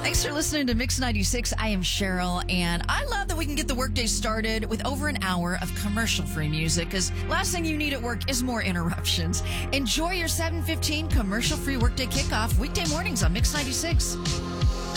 Thanks for listening to Mix 96. I am Cheryl, and I love that we can get the workday started with over an hour of commercial-free music, because last thing you need at work is more interruptions. Enjoy your 7:15 commercial-free workday kickoff weekday mornings on Mix 96.